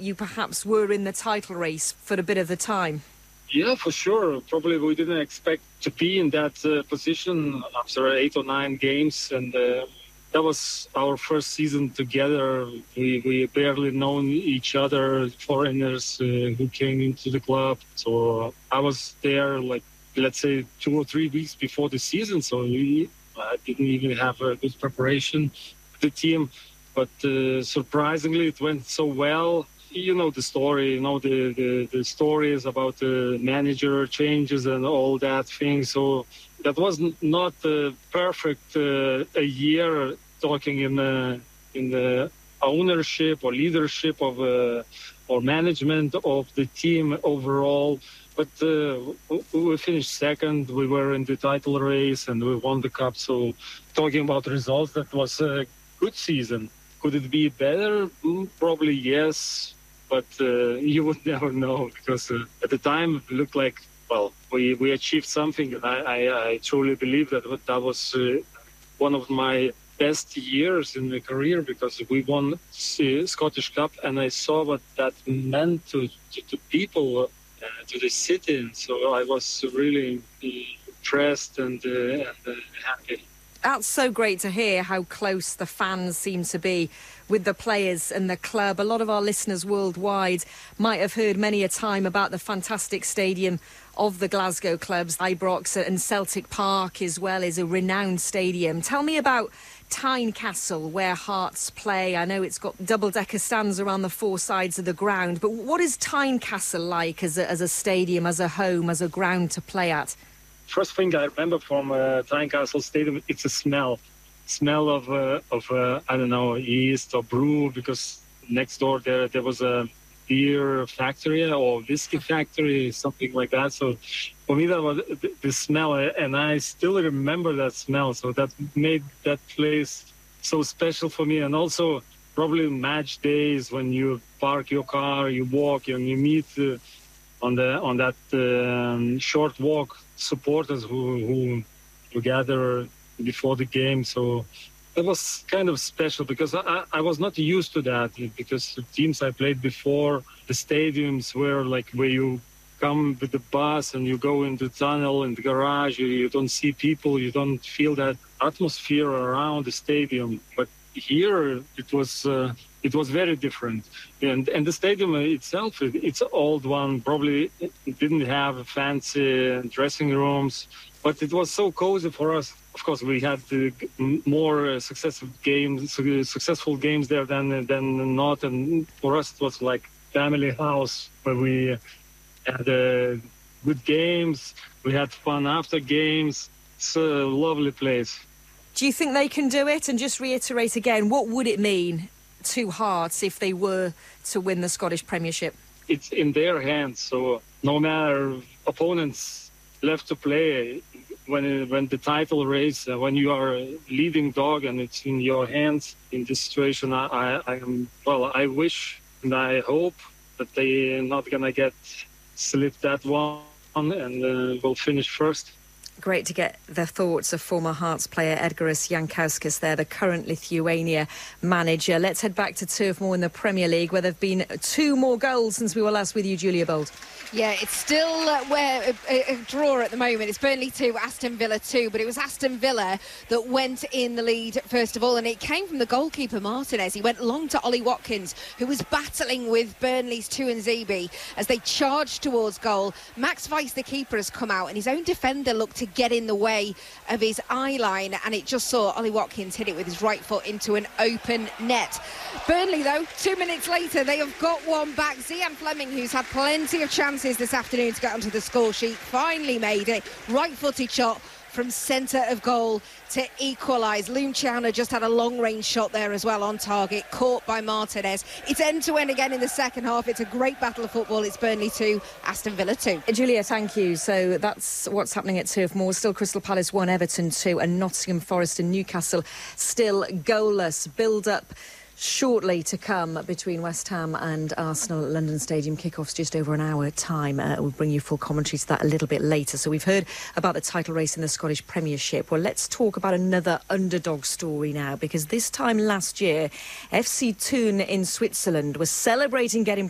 you perhaps were in the title race for a bit of the time? Yeah, for sure. Probably we didn't expect to be in that position after 8 or 9 games, and that was our first season together. We barely known each other, foreigners who came into the club. So I was there, like, let's say 2 or 3 weeks before the season. So I didn't even have a good preparation with the team. But surprisingly, it went so well. You know the story, the stories about the manager changes and all that thing. So that was not perfect a year talking in the ownership or leadership of or management of the team overall. But we finished second. We were in the title race and we won the cup. So talking about results, that was a good season. Could it be better? Probably yes. But you would never know, because at the time it looked like, well, we achieved something. I truly believe that was one of my best years in the career, because we won Scottish Cup, and I saw what that meant to people, to the city. And so I was really impressed and happy. That's so great to hear how close the fans seem to be with the players and the club. A lot of our listeners worldwide might have heard many a time about the fantastic stadium of the Glasgow clubs. Ibrox and Celtic Park as well is a renowned stadium. Tell me about Tynecastle, where Hearts play. I know it's got double-decker stands around the 4 sides of the ground, but what is Tynecastle like as a stadium, as a home, as a ground to play at? First thing I remember from Tynecastle Stadium, it's a smell of I don't know, yeast or brew, because next door there was a beer factory or whiskey factory, something like that. So for me that was the smell, and I still remember that smell. So that made that place so special for me. And also probably match days when you park your car, you walk, and you meet on that short walk supporters who gather before the game. So it was kind of special, because I was not used to that, because the teams I played before, the stadiums were like where you come with the bus and you go in the tunnel, in the garage, you don't see people, you don't feel that atmosphere around the stadium. But here it was very different, and the stadium itself, it's an old one. Probably it didn't have fancy dressing rooms, but it was so cozy for us. Of course, we had more successful games there than not, and for us it was like family house where we had good games. We had fun after games. It's a lovely place. Do you think they can do it? And just reiterate again, what would it mean to Hearts if they were to win the Scottish Premiership? It's in their hands, so no matter opponents left to play, when the title race, when you are a leading dog and it's in your hands in this situation, I wish and I hope that they're not gonna slip that one and will finish first. Great to get the thoughts of former Hearts player Edgaras Jankauskas there, the current Lithuania manager. Let's head back to Turf Moor in the Premier League, where there have been 2 more goals since we were last with you, Julia Bold. Yeah, it's still a draw at the moment. It's Burnley 2, Aston Villa 2, but it was Aston Villa that went in the lead first of all, and it came from the goalkeeper Martinez. He went long to Ollie Watkins, who was battling with Burnley's Tuanzebe as they charged towards goal. Max Weiss, the keeper, has come out, and his own defender looked to get in the way of his eye line, and it just saw Ollie Watkins hit it with his right foot into an open net. Burnley, though, 2 minutes later, they have got one back. Zian Fleming, who's had plenty of chances this afternoon to get onto the score sheet, finally made it. Right-footed shot from centre of goal to equalise. Luciano just had a long-range shot there as well on target, caught by Martinez. It's end-to-end again in the second half. It's a great battle of football. It's Burnley 2, Aston Villa 2. Julia, thank you. So that's what's happening at Turf Moor. Still Crystal Palace 1, Everton 2, and Nottingham Forest and Newcastle still goalless. Build-up shortly to come between West Ham and Arsenal at London Stadium. Kick-off's just over an hour time. We'll bring you full commentary to that a little bit later. So we've heard about the title race in the Scottish Premiership. Well, let's talk about another underdog story now, because this time last year, FC Thun in Switzerland was celebrating getting